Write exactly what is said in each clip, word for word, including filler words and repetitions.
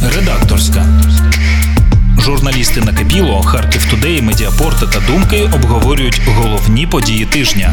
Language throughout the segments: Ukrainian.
Редакторська. Журналісти «Накипіло», Харків Тудей, Медіапорт та Думки обговорюють головні події тижня.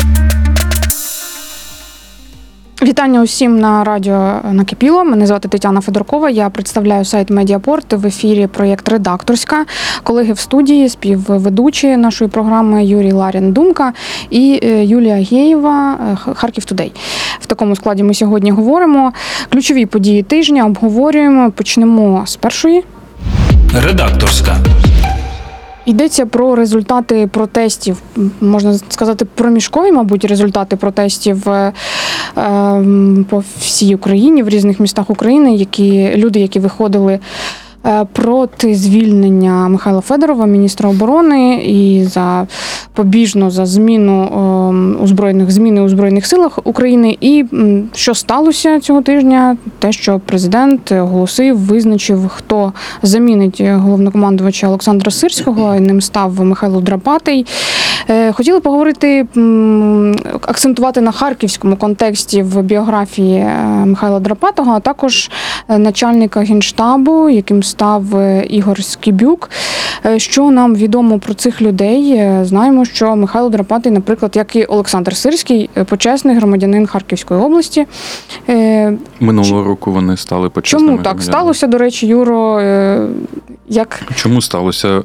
Вітання усім на радіо «Накипіло». Мене звати Тетяна Федоркова, я представляю сайт Медіапорт, в ефірі проєкт «Редакторська». Колеги в студії, співведучі нашої програми Юрій Ларін, Думка і Юлія Геєва, Харків Тудей. В такому складі ми сьогодні говоримо. Ключові події тижня обговорюємо. Почнемо з першої. Редакторська. Йдеться про результати протестів, можна сказати, проміжкові, мабуть, результати протестів е, по всій Україні, в різних містах України, які люди, які виходили проти звільнення Михайла Федорова, міністра оборони, і за побіжно за зміну е, озброєних зміни у Збройних силах України. І що сталося цього тижня? Те, що президент оголосив, визначив, хто замінить головнокомандувача Олександра Сирського, і ним став Михайло Драпатий. Е, хотіли поговорити, акцентувати на харківському контексті в біографії Михайла Драпатого, а також начальника Генштабу, яким став Ігор Скібюк. Що нам відомо про цих людей? Знаємо, що Михайло Драпатий, наприклад, як і Олександр Сирський, почесний громадянин Харківської області. Минулого року вони стали почесними. Чому так сталося, до речі, Юро? Як? Чому сталося?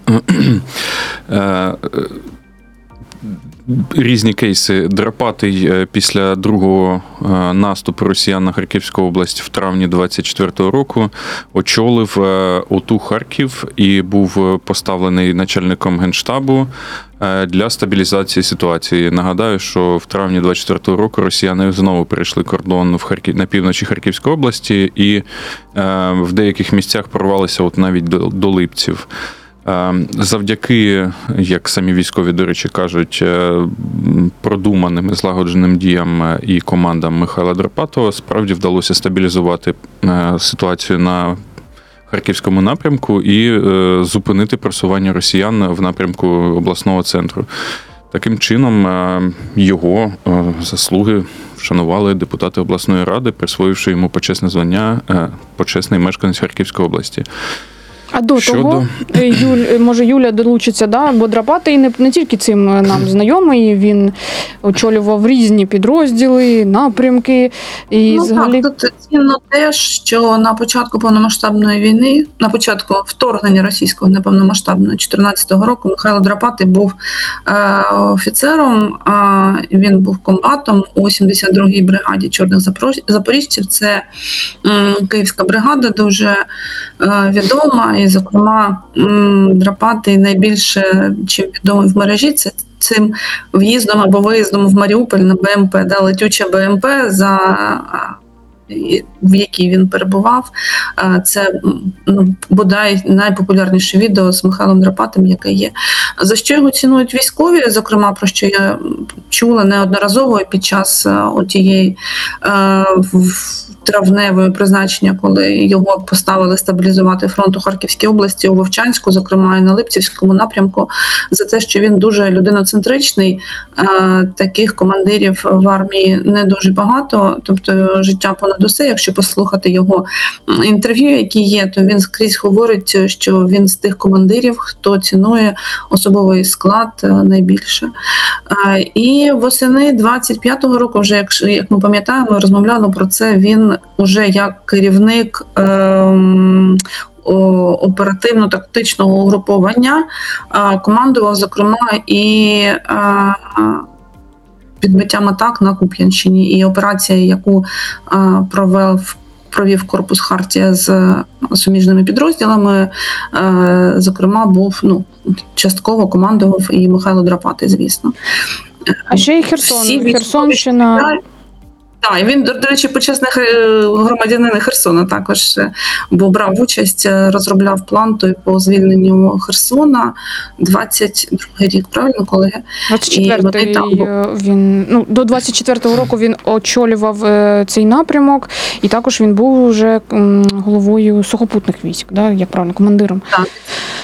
Різні кейси. Драпатий після другого наступу росіян на Харківську область в травні двадцять четвертого року очолив ОТУ Харків і був поставлений начальником Генштабу для стабілізації ситуації. Нагадаю, що в травні двадцять четвертого року росіяни знову перейшли кордон в Харків, на півночі Харківської області і в деяких місцях прорвалися от навіть до, до Липців. Завдяки, як самі військові, до речі, кажуть, продуманим, злагодженим діям і командам Михайла Драпатого справді вдалося стабілізувати ситуацію на Харківському напрямку і зупинити просування росіян в напрямку обласного центру. Таким чином, його заслуги вшанували депутати обласної ради, присвоївши йому почесне звання «Почесний мешканець Харківської області». А до Щодо... того, Юль, може Юля долучиться, да? Бо Драпатий не, не тільки цим нам знайомий, він очолював різні підрозділи, напрямки. І ну взагалі... так, тут цінно те, що на початку повномасштабної війни, на початку вторгнення російського неповномасштабного чотирнадцятого року Михайло Драпатий був е, офіцером, е, він був комбатом у сімдесят другій бригаді чорних запоріжців. Це е, київська бригада, дуже е, відома. І, зокрема, Драпатий найбільше, чим відомий в мережі, це цим в'їздом або виїздом в Маріуполь на БМП, да, летюча БМП, за, в якій він перебував. Це, ну, бодай найпопулярніше відео з Михайлом Драпатим, яке є. За що його цінують військові, зокрема, про що я чула неодноразово під час тієї травневої призначення, коли його поставили стабілізувати фронт у Харківській області, у Вовчанську, зокрема і на Липцівському напрямку, за те, що він дуже людиноцентричний. Таких командирів в армії не дуже багато, тобто життя понад усе. Якщо послухати його інтерв'ю, які є, то він скрізь говорить, що він з тих командирів, хто цінує особовий склад найбільше. І восени двадцять п'ятого року, вже як, як ми пам'ятаємо, розмовляли про це, він уже як керівник ем, оперативно-тактичного угруповання командував, зокрема, і е, підбиттям атак на Куп'янщині. І операція, яку е, провів, провів корпус Хартія з суміжними підрозділами, е, зокрема, був, ну, частково командував і Михайло Драпатий, звісно. А ще й Херсон, Херсонщина. Так, і він, до речі, почесний громадянин Херсона також, бо брав участь, розробляв план той по звільненню Херсона. двадцять другий рік, правильно, колеги? двадцять четвертий там... він, ну, до двадцять четвертого року він очолював цей напрямок, і також він був вже головою сухопутних військ, да, як правильно, командиром. Так.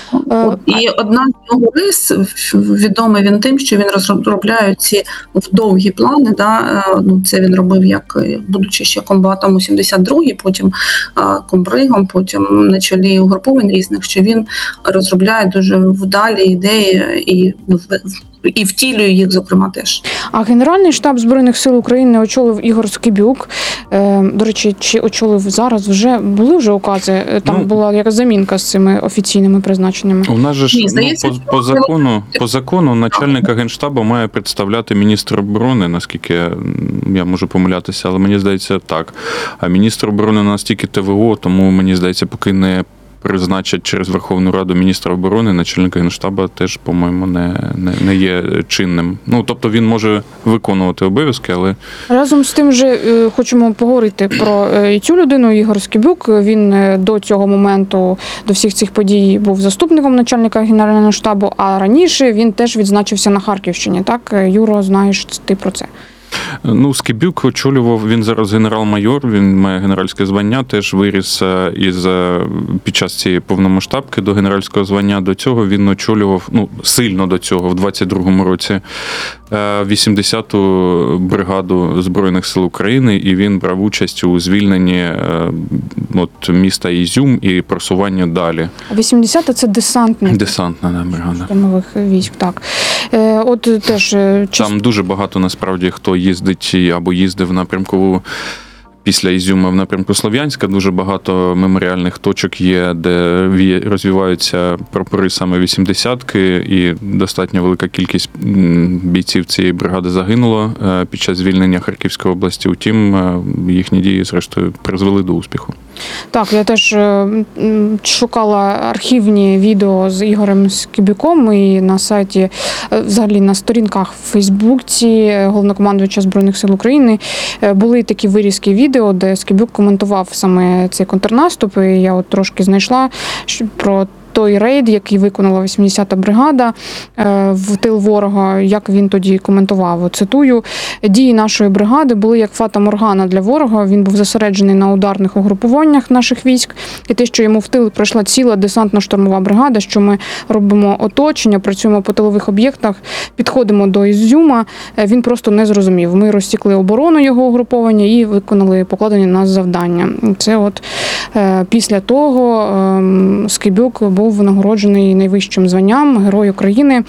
От. І одна з його рис, відомий він тим, що він розробляє ці довгі плани. Да? Ну, це він робив, як будучи ще комбатом у сімдесят другій, потім комбригом, потім на чолі угруповань різних, що він розробляє дуже вдалі ідеї і і втілює їх, зокрема, теж. А Генеральний штаб Збройних сил України очолив Ігор Скибюк. До речі, чи очолив зараз вже? Були вже укази? Там ну, була якась замінка з цими офіційними призначеннями? У нас же ж Ні, здається, ну, по, по, закону, по закону начальника Генштабу має представляти міністр оборони, наскільки я можу помилятися, але мені здається так. А міністр оборони у нас тільки Т В О, тому мені здається, поки не призначать через Верховну Раду міністра оборони, начальника Генштабу теж, по-моєму, не, не, не є чинним. Ну, тобто він може виконувати обов'язки, але... Разом з тим же е, хочемо поговорити про е, цю людину, Ігор Скибюк. Він е, до цього моменту, до всіх цих подій був заступником начальника Генерального штабу, а раніше він теж відзначився на Харківщині. Так, Юро, знаєш ти про це? Ну, Скибюк очолював, він зараз генерал-майор, він має генеральське звання, теж виріс із, під час цієї повномасштабки до генеральського звання. До цього він очолював, ну, сильно до цього, в двадцять другому році, вісімдесяту бригаду Збройних сил України, і він брав участь у звільненні от, міста Ізюм і просуванню далі. вісімдесята – це десантна. Десантна бригада. Штурмових військ, так. От теж... Там дуже багато, насправді, хто їздить або їздив в напрямку після Ізюма в напрямку Слов'янська, дуже багато меморіальних точок є, де розвиваються прапори саме вісімдесятки, і достатньо велика кількість бійців цієї бригади загинуло під час звільнення Харківської області. Утім, їхні дії, зрештою, призвели до успіху. Так, я теж шукала архівні відео з Ігорем Скибюком, і на сайті, взагалі на сторінках в Фейсбуці Головнокомандувача Збройних сил України були такі вирізки відео, де Скибюк коментував саме цей контрнаступ, і я от трошки знайшла про той рейд, який виконала вісімдесята бригада в тил ворога, як він тоді коментував. Цитую: «Дії нашої бригади були як фата-моргана для ворога, він був зосереджений на ударних угрупуваннях наших військ, і те, що йому в тил пройшла ціла десантно-штурмова бригада, що ми робимо оточення, працюємо по тилових об'єктах, підходимо до Ізюма, він просто не зрозумів. Ми розтікли оборону його угруповання і виконали покладені на нас завдання». Це от після того Скибюк був нагороджений найвищим званням Герой України.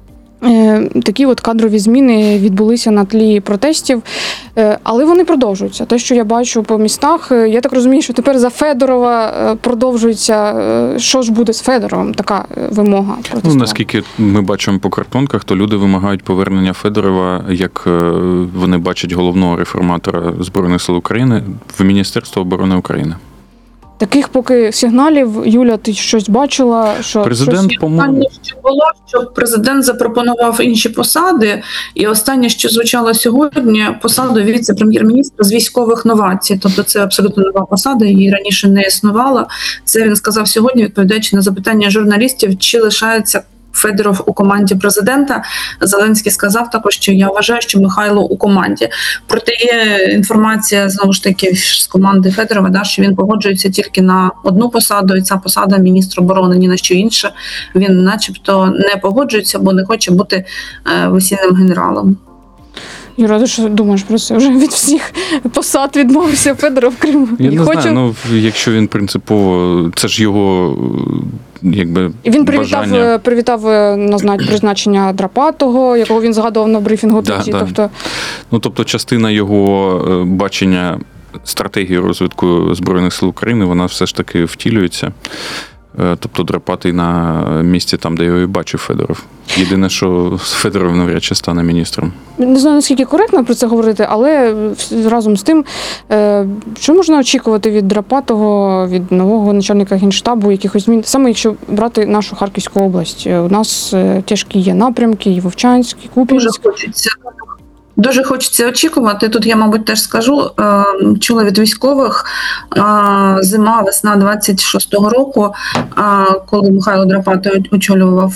Такі от кадрові зміни відбулися на тлі протестів, але вони продовжуються. Те, що я бачу по містах, я так розумію, що тепер за Федорова продовжується. Що ж буде з Федоровим? Така вимога протесту. Ну, наскільки ми бачимо по картонках, то люди вимагають повернення Федорова, як вони бачать головного реформатора Збройних сил України, в Міністерство оборони України. Таких поки сигналів, Юля, ти щось бачила? Що президент, щось... по-моєму... що було, що президент запропонував інші посади, і останнє, що звучало сьогодні, посаду віце-прем'єр-міністра з військових новацій. Тобто це абсолютно нова посада, її раніше не існувало. Це він сказав сьогодні, відповідаючи на запитання журналістів, чи лишається Федоров у команді президента. Зеленський сказав також, що я вважаю, що Михайло у команді. Проте є інформація, знову ж таки, з команди Федорова, да, що він погоджується тільки на одну посаду, і ця посада міністра оборони, ні на що інше. Він начебто не погоджується, бо не хоче бути е, весільним генералом. Юра, ти що думаєш про це? Вже від всіх посад відмовився Федоров, крім... Я не хочу... знаю, ну, якщо він принципово, це ж його, якби, він привітав, бажання. привітав на призначення Драпатого, якого він згадував на брифінгу. Да, тоді, да. Тобто... Ну, тобто частина його бачення стратегії розвитку Збройних сил України, вона все ж таки втілюється. Тобто Драпатий на місці там, де його і бачив Федоров. Єдине, що Федоров навряд чи стане міністром. Не знаю, наскільки коректно про це говорити, але разом з тим, що можна очікувати від Драпатого, від нового начальника Генштабу, якихось змін, саме якщо брати нашу Харківську область. У нас тяжкі є напрямки, і Вовчанськ, і Куп'янськ. Дуже хочеться. Дуже хочеться очікувати. Тут я, мабуть, теж скажу, чула від військових, зима, весна двадцять шостого року, коли Михайло Драпатий очолював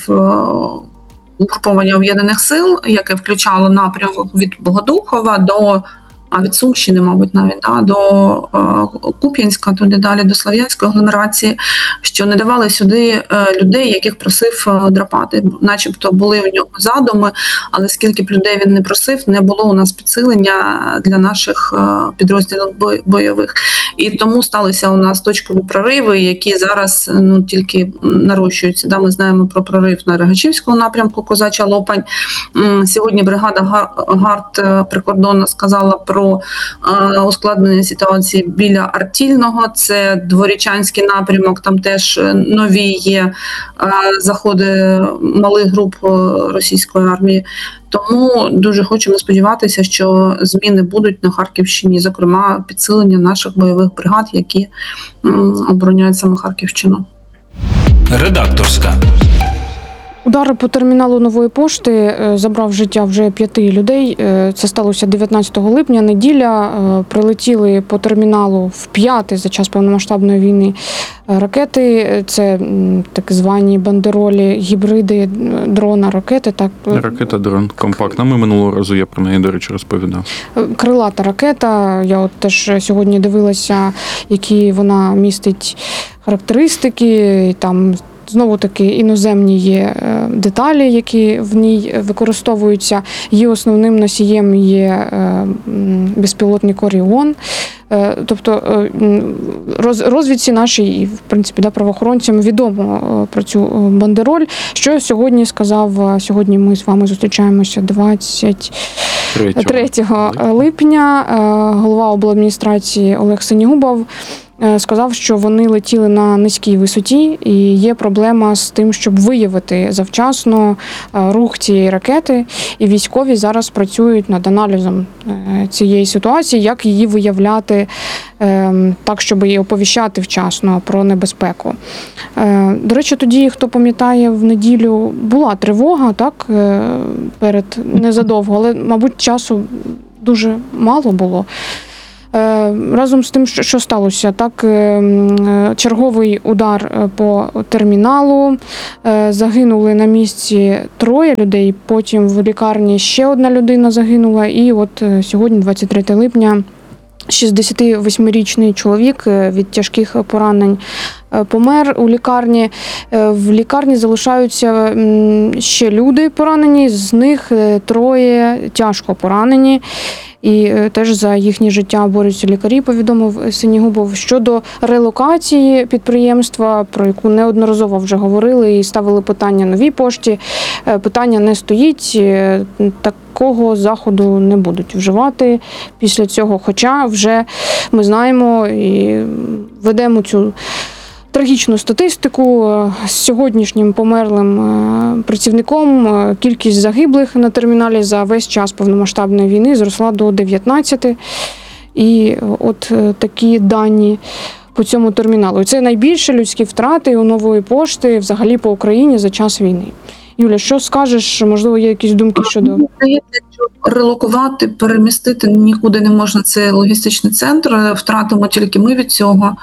угруповання Об'єднаних сил, яке включало напрямок від Богодухова до а від Сумщини, мабуть, навіть да, до Куп'янська, туди далі до Слов'янської агломерації, що не давали сюди людей, яких просив Драпати. Начебто були в нього задуми, але скільки б людей він не просив, не було у нас підсилення для наших підрозділів бойових. І тому сталися у нас точкові прориви, які зараз ну, тільки нарощуються. Да, ми знаємо про прорив на Рогачівському напрямку, Козача Лопань. Сьогодні бригада ГАРД прикордонна сказала про ускладнення ситуації біля Артільного. Це Дворічанський напрямок, там теж нові є заходи малих груп російської армії. Тому дуже хочемо сподіватися, що зміни будуть на Харківщині, зокрема підсилення наших бойових бригад, які обороняють саме Харківщину. Редакторська. Удар по терміналу Нової пошти забрав життя вже п'яти людей. Це сталося дев'ятнадцятого липня, неділя. Прилетіли по терміналу вп'яте за час повномасштабної війни ракети. Це так звані бандеролі, гібриди дрона, ракети. Так. Ракета-дрон компактна. Ми минулого разу, я про неї, до речі, розповідав. Крилата ракета. Я от теж сьогодні дивилася, які вона містить характеристики, там знову-таки іноземні є деталі, які в ній використовуються. Її основним носієм є безпілотник Оріон. Тобто розвідці нашій і, в принципі, да, правоохоронцям відомо про цю бандероль. Що сьогодні сказав, сьогодні ми з вами зустрічаємося двадцять третього липня, голова обладміністрації Олег Синігубов сказав, що вони летіли на низькій висоті і є проблема з тим, щоб виявити завчасно рух цієї ракети. І військові зараз працюють над аналізом цієї ситуації, як її виявляти так, щоб її оповіщати вчасно про небезпеку. До речі, тоді, хто пам'ятає, в неділю була тривога, так, перед незадовго, але, мабуть, часу дуже мало було. Разом з тим, що сталося, так, черговий удар по терміналу, загинули на місці троє людей, потім в лікарні ще одна людина загинула, і от сьогодні, двадцять третього липня, шістдесятивосьмирічний чоловік від тяжких поранень помер у лікарні. В лікарні залишаються ще люди поранені, з них троє тяжко поранені. І теж за їхнє життя борються лікарі, повідомив Синігубов. Щодо релокації підприємства, про яку неодноразово вже говорили і ставили питання Новій пошті, питання не стоїть. Такого заходу не будуть вживати після цього. Хоча вже ми знаємо і ведемо цю трагічну статистику. З сьогоднішнім померлим працівником кількість загиблих на терміналі за весь час повномасштабної війни зросла до дев'ятнадцяти. І от такі дані по цьому терміналу. І це найбільші людські втрати у Нової пошти взагалі по Україні за час війни. Юля, що скажеш? Можливо, є якісь думки щодо... Здається, що релокувати, перемістити нікуди не можна. Це логістичний центр. Втратимо тільки ми від цього,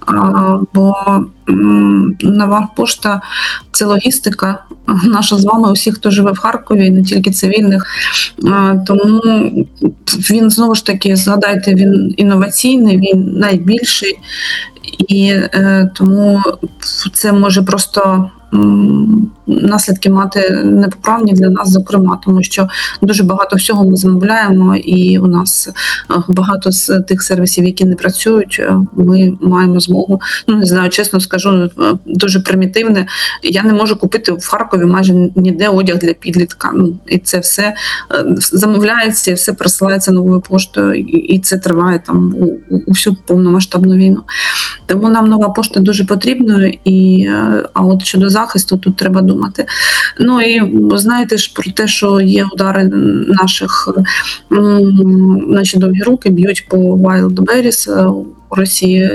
бо Нова пошта – це логістика. Наша з вами, усіх, хто живе в Харкові, не тільки цивільних. Тому він, знову ж таки, згадайте, він інноваційний, він найбільший. І тому це може просто наслідки мати непоправні для нас, зокрема, тому що дуже багато всього ми замовляємо, і у нас багато з тих сервісів, які не працюють, ми маємо змогу, ну не знаю, чесно скажу, дуже примітивне. Я не можу купити в Харкові майже ніде одяг для підлітка. Ну, і це все замовляється, і все присилається новою поштою, і це триває там у, у всю повномасштабну війну. Тому нам нова пошта дуже потрібна, і а от щодо захисту тут треба думати. Ну і знаєте ж про те, що є удари наших, наші довгі руки б'ють по Wildberries у Росії.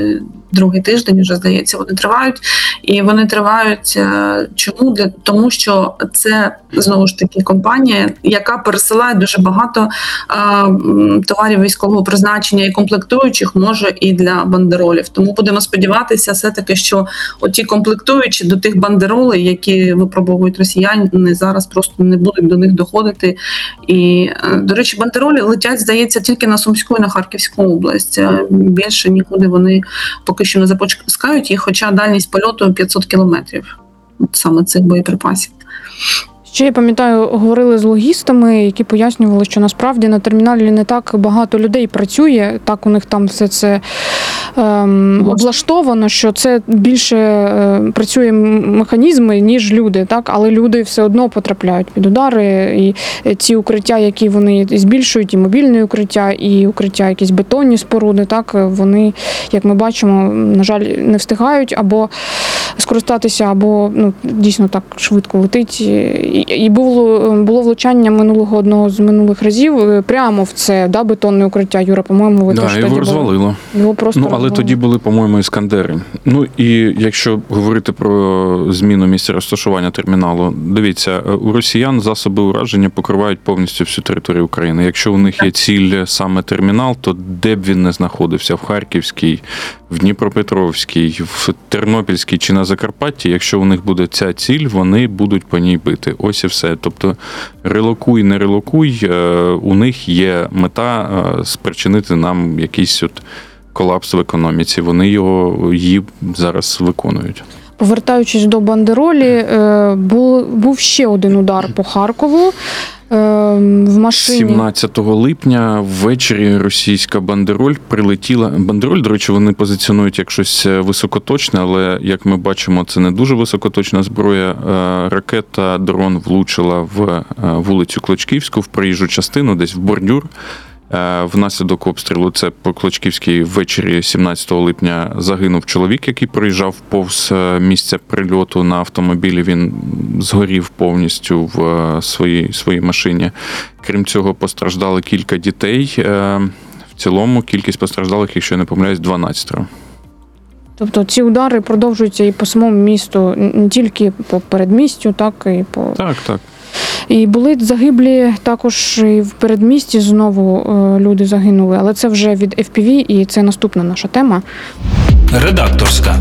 другий тиждень вже, здається, вони тривають. І вони тривають чому? Для тому, що це, знову ж таки, компанія, яка пересилає дуже багато а, товарів військового призначення і комплектуючих, може і для бандеролів. Тому будемо сподіватися все-таки, що оті комплектуючі до тих бандеролей, які випробовують росіяни, зараз просто не будуть до них доходити. І, до речі, бандеролі летять, здається, тільки на Сумську і на Харківську область. Більше нікуди вони поки що не запускають їх, хоча дальність польоту п'ятсот кілометрів саме цих боєприпасів. Ще, я пам'ятаю, говорили з логістами, які пояснювали, що насправді на терміналі не так багато людей працює, так у них там все це ем, облаштовано, що це більше е, працює механізми, ніж люди, так? Але люди все одно потрапляють під удари, і ці укриття, які вони збільшують, і мобільне укриття, і укриття, якісь бетонні споруди, так, вони, як ми бачимо, на жаль, не встигають або скористатися, або ну, дійсно так швидко летить. І було, було влучання минулого одного з минулих разів прямо в це, да, бетонне укриття. Юра, по-моєму, ви да, теж його тоді розвалило. Були. Його просто ну, але розвалило. тоді були, по-моєму, іскандери. Ну, і якщо говорити про зміну місця розташування терміналу, дивіться, у росіян засоби ураження покривають повністю всю територію України. Якщо у них є ціль саме термінал, то де б він не знаходився, в Харківській, в Дніпропетровській, в Тернопільській чи на Закарпатті, якщо у них буде ця ціль, вони будуть по ній бити. Ось і все. Тобто релокуй, не релокуй, у них є мета спричинити нам якийсь от колапс в економіці. Вони його, її зараз виконують. Повертаючись до бандеролі, був, був ще один удар по Харкову. В машині. сімнадцятого липня ввечері російська бандероль прилетіла. Бандероль, до речі, вони позиціонують як щось високоточне, але, як ми бачимо, це не дуже високоточна зброя. Ракета, дрон влучила в вулицю Клочківську, в проїжджу частину, десь в бордюр. Внаслідок обстрілу, це по Клочківській ввечері сімнадцятого липня загинув чоловік, який проїжджав повз місця прильоту на автомобілі. Він згорів повністю в своїй, своїй машині. Крім цього, постраждали кілька дітей. В цілому кількість постраждалих, якщо я не помиляюсь, дванадцять. Тобто ці удари продовжуються і по самому місту, не тільки по передмістю, так і по... Так, так. І були загиблі також і в передмісті, знову люди загинули, але це вже від еф пі ві, і це наступна наша тема. Редакторська.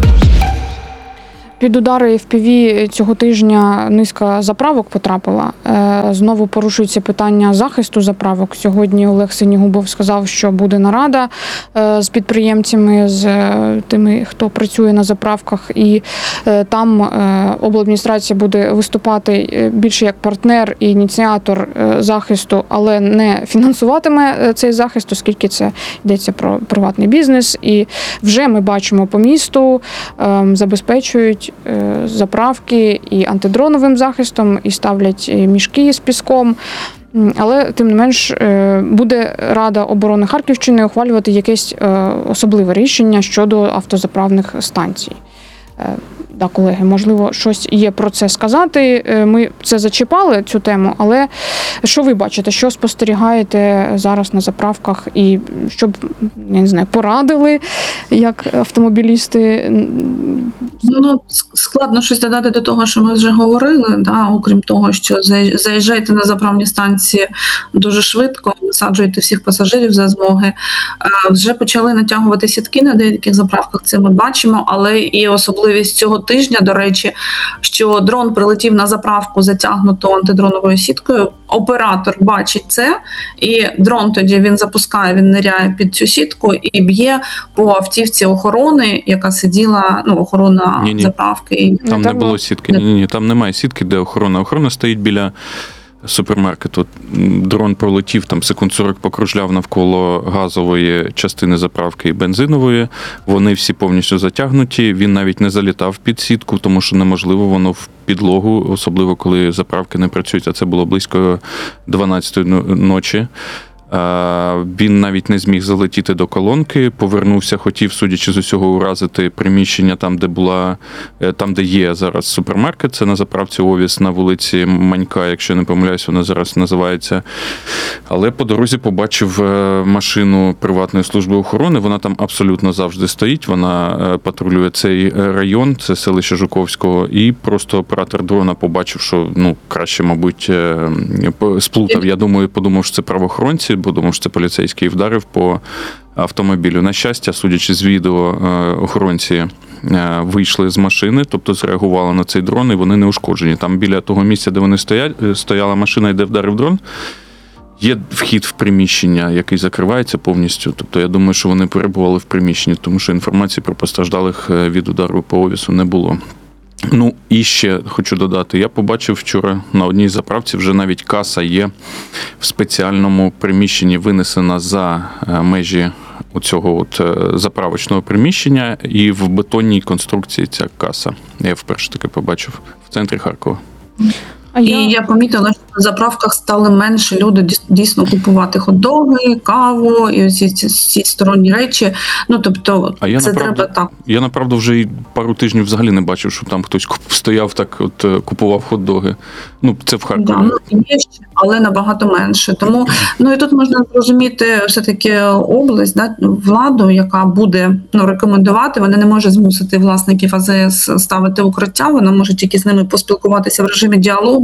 Під удари еф пі ві цього тижня низка заправок потрапила. Знову порушується питання захисту заправок. Сьогодні Олег Синігубов сказав, що буде нарада з підприємцями, з тими, хто працює на заправках. І там обладміністрація буде виступати більше як партнер і ініціатор захисту, але не фінансуватиме цей захист, оскільки це йдеться про приватний бізнес. І вже ми бачимо по місту, забезпечують заправки і антидроновим захистом, і ставлять мішки з піском. Але, тим не менш, буде Рада оборони Харківщини ухвалювати якесь особливе рішення щодо автозаправних станцій. Да, колеги, можливо, щось є про це сказати. Ми це зачіпали, цю тему, але що ви бачите, що спостерігаєте зараз на заправках і щоб, я не знаю, порадили, як автомобілісти? Ну, складно щось додати до того, що ми вже говорили, да, окрім того, що заїжджайте на заправні станції дуже швидко, висаджуйте всіх пасажирів за змоги. Вже почали натягувати сітки на деяких заправках, це ми бачимо, але і особливість цього тижня, до речі, що дрон прилетів на заправку, затягнуту антидроновою сіткою, оператор бачить це, і дрон тоді він запускає, він ниряє під цю сітку і б'є по автівці охорони, яка сиділа, ну, охорона Ні-ні. заправки. Там не було сітки, ні, ні, там немає сітки, де охорона. Охорона стоїть біля супермаркету. Дрон пролетів, там секунд сорок покружляв навколо газової частини заправки і бензинової. Вони всі повністю затягнуті. Він навіть не залітав під сітку, тому що неможливо воно в підлогу, особливо коли заправки не працюють, а це було близько дванадцятої ночі. Він навіть не зміг залетіти до колонки, повернувся, хотів, судячи з усього, уразити приміщення там, де була, там, де є зараз супермаркет, це на заправці Овіс на вулиці Манька, якщо не помиляюсь, вона зараз називається. Але по дорозі побачив машину приватної служби охорони, вона там абсолютно завжди стоїть, вона патрулює цей район, це селище Жуковського, і просто оператор дрона побачив, що, ну, краще, мабуть, сплутав. Я думаю, подумав, що це правоохоронці, бо думав, що це поліцейський, і вдарив по автомобілю. На щастя, судячи з відео, охоронці вийшли з машини, тобто зреагували на цей дрон, і вони не ушкоджені. Там біля того місця, де вони стоять, стояла машина, і де вдарив дрон, є вхід в приміщення, який закривається повністю. Тобто я думаю, що вони перебували в приміщенні, тому що інформації про постраждалих від удару по Овісу не було. Ну, і ще хочу додати, я побачив вчора на одній заправці, вже навіть каса є в спеціальному приміщенні, винесена за межі оцього от заправочного приміщення, і в бетонній конструкції ця каса. Я вперше таке побачив в центрі Харкова. А І я... я помітила, що на заправках стали менше люди дійсно купувати хот-доги, каву і ці, ці, ці сторонні речі. Ну, тобто, а я це направду, треба так. Я, направду, вже і пару тижнів взагалі не бачив, що там хтось стояв так, от купував хот-доги. Ну, це в Харкові. Да, ну, є ще, але набагато менше. Тому, ну, і тут можна зрозуміти все-таки область, да, владу, яка буде, ну, рекомендувати, вона не може змусити власників А З С ставити укриття, вона може тільки з ними поспілкуватися в режимі діалогу.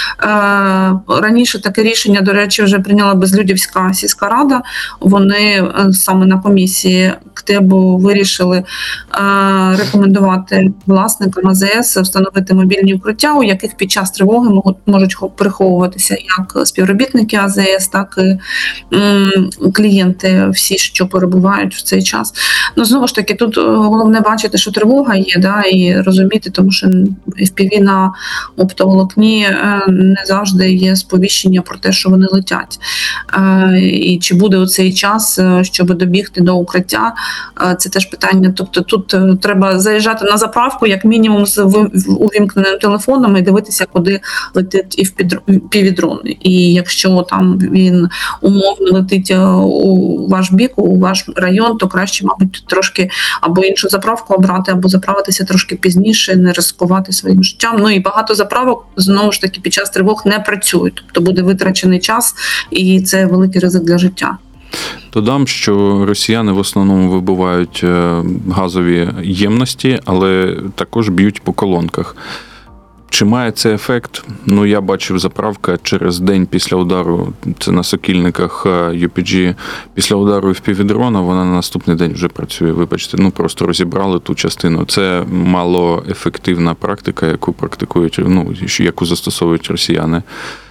Раніше таке рішення, до речі, вже прийняла Безлюдівська сільська рада. Вони саме на комісії КТЕБу вирішили рекомендувати власникам А З С встановити мобільні укриття, у яких під час тривоги можуть переховуватися як співробітники А З С, так і клієнти всі, що перебувають в цей час. Ну, знову ж таки, тут головне бачити, що тривога є, да, і розуміти, тому що еф пі ві на оптоволокні не завжди є сповіщення про те, що вони летять. І чи буде у цей час, щоб добігти до укриття, це теж питання. Тобто тут треба заїжджати на заправку, як мінімум, з увімкненим телефоном і дивитися, куди летить і в півдрон. І якщо там він умовно летить у ваш бік, у ваш район, то краще, мабуть, трошки або іншу заправку обрати, або заправитися трошки пізніше, не ризикувати своїм життям. Ну і багато заправок, знову ж таки, під час тривог не працюють. Тобто буде витрачений час, і це великий ризик для життя. Додам, що росіяни в основному вибивають газові ємності, але також б'ють по колонках. Чи має це ефект? Ну, я бачив заправка через день після удару, це на Сокільниках Ю Пі Джі, після удару еф пі ві-дрона, вона на наступний день вже працює, вибачте. Ну, просто розібрали ту частину. Це малоефективна практика, яку практикують, ну, яку застосовують росіяни.